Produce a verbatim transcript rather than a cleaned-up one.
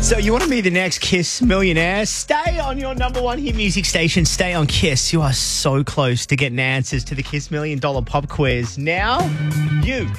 So you want to be the next Kiss millionaire? Stay on your number one hit music station. Stay on Kiss. You are so close to getting answers to the Kiss Million Dollar Pop Quiz. Now, you